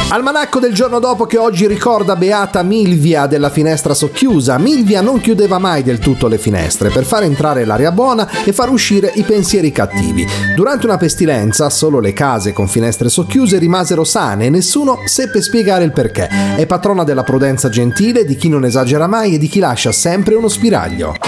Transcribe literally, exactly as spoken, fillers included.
Almanacco del giorno dopo, che oggi ricorda beata Milvia della finestra socchiusa. Milvia non chiudeva mai del tutto le finestre per far entrare l'aria buona e far uscire i pensieri cattivi. Durante una pestilenza solo le case con finestre socchiuse rimasero sane e nessuno seppe spiegare il perché. È patrona della prudenza gentile, di chi non esagera mai e di chi lascia sempre uno spiraglio.